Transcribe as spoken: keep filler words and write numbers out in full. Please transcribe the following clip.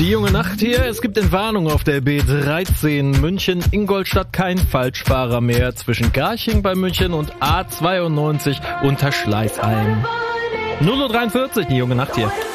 Die junge Nacht hier. Es gibt Entwarnung auf der B dreizehn München-Ingolstadt. Kein Falschfahrer mehr zwischen Garching bei München und A zweiundneunzig unter Schleißheim. null Uhr dreiundvierzig, die junge Nacht hier.